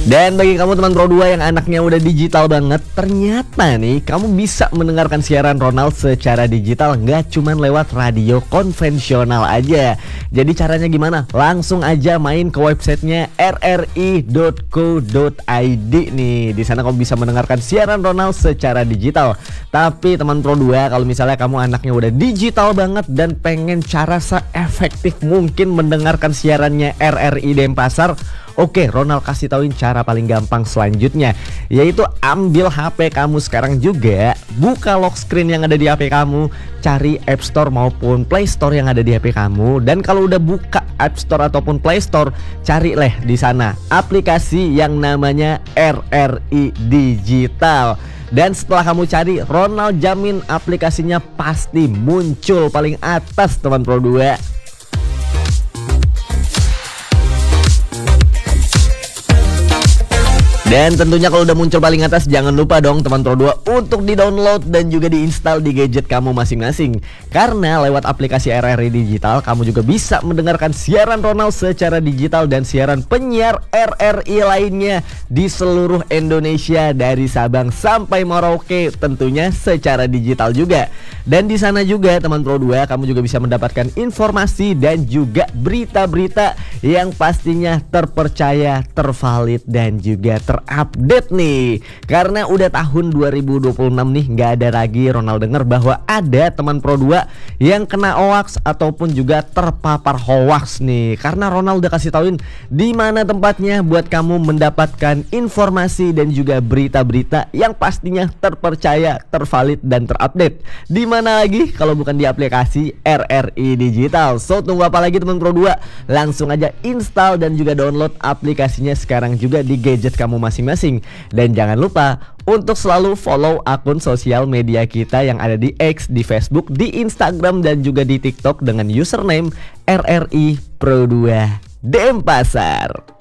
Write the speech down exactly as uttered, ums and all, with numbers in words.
Dan bagi kamu teman Pro dua yang anaknya udah digital banget, ternyata nih kamu bisa mendengarkan siaran Ronald secara digital, nggak cuman lewat radio konvensional aja. Jadi caranya gimana? Langsung aja main ke websitenya r r i dot co dot i d nih. Di sana kamu bisa mendengarkan siaran Ronald secara digital. Tapi teman Pro dua, kalau misalnya kamu anaknya udah digital banget dan pengen cara seefektif mungkin mendengarkan siarannya R R I Denpasar, oke, Ronald kasih tauin cara paling gampang selanjutnya, yaitu ambil H P kamu sekarang juga, buka lock screen yang ada di H P kamu, cari App Store maupun Play Store yang ada di H P kamu, dan kalau udah buka App Store ataupun Play Store, cari leh di sana aplikasi yang namanya R R I Digital. Dan setelah kamu cari, Ronald jamin aplikasinya pasti muncul paling atas teman Pro dua. Dan tentunya kalau udah muncul paling atas, jangan lupa dong teman Pro dua untuk di-download dan juga diinstal di gadget kamu masing-masing. Karena lewat aplikasi R R I Digital, kamu juga bisa mendengarkan siaran Ronald secara digital dan siaran penyiar R R I lainnya di seluruh Indonesia dari Sabang sampai Merauke, tentunya secara digital juga. Dan di sana juga teman Pro dua, kamu juga bisa mendapatkan informasi dan juga berita-berita yang pastinya terpercaya, tervalid dan juga ter update nih. Karena udah tahun dua ribu dua puluh enam nih, nggak ada lagi Ronald denger bahwa ada teman Pro dua yang kena hoax ataupun juga terpapar hoax nih. Karena Ronald udah kasih tauin di mana tempatnya buat kamu mendapatkan informasi dan juga berita-berita yang pastinya terpercaya, tervalid dan terupdate. Di mana lagi kalau bukan di aplikasi R R I Digital. So tunggu apa lagi teman Pro dua? Langsung aja install dan juga download aplikasinya sekarang juga di gadget kamu masing-masing. Dan jangan lupa untuk selalu follow akun sosial media kita yang ada di X, di Facebook, di Instagram dan juga di TikTok dengan username R R I Pro dua Denpasar.